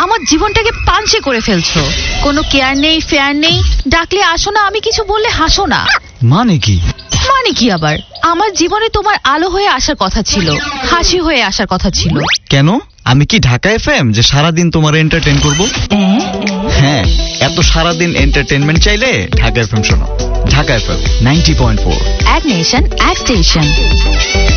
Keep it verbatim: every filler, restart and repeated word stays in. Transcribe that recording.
আমার জীবনটাকে পাঞ্চে করে ফেলছো। কোনো কেয়ার নেই, ফেয়ার নেই, ডাকলে আসো না, আমি কিছু বললে হাসো না। মানে কি? মানে কি আবার? আমার জীবনে তোমার আলো হয়ে আসার কথা ছিল, হাসি হয়ে আসার কথা ছিল। কেন? আমি কি ঢাকা এফএম যে সারাদিন তোমার এন্টারটেইন করব? হ্যাঁ, এত সারাদিন এন্টারটেইনমেন্ট চাইলে ঢাকা এফএম শোনো। Dhaka FM ninety point four, এক নেশন, এক স্টেশন।